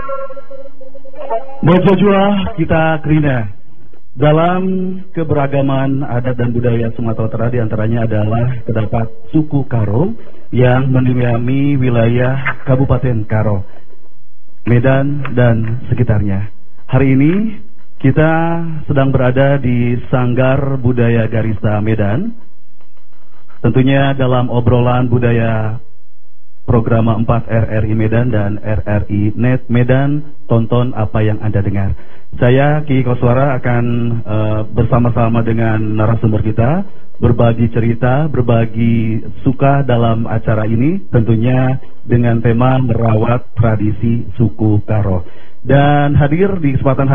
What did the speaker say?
Mojojua kita Krina. Dalam keberagaman adat dan budaya Sumatera Utara diantaranya adalah terdapat suku Karo yang mendiami wilayah Kabupaten Karo, Medan dan sekitarnya. Hari ini kita sedang berada di Sanggar Budaya Garisa Medan. Tentunya dalam obrolan budaya program 4 RRI Medan dan RRI Net Medan, tonton apa yang Anda dengar. Saya Ki Koswara akan bersama-sama dengan narasumber kita berbagi cerita, berbagi suka dalam acara ini, tentunya dengan tema merawat tradisi suku Karo. Dan hadir di kesempatan